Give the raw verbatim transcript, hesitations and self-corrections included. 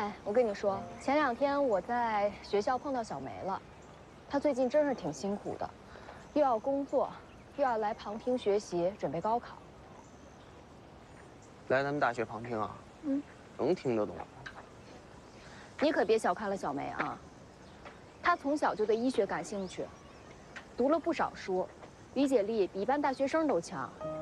哎，我跟你说，前两天我在学校碰到小梅了，她最近真是挺辛苦的，又要工作，又要来旁听学习，准备高考。 来咱们大学旁听啊？ 嗯， 能听得懂？ 你可别小看了小梅啊，她从小就对医学感兴趣，读了不少书，理解力比一般大学生都强。